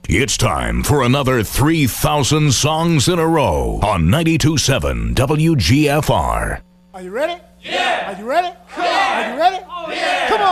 It's time for another 3,000 songs in a row on 92.7 WGFR. Are you ready? Yeah. Are you ready? Yeah. Are you ready? Oh, yeah. Come on.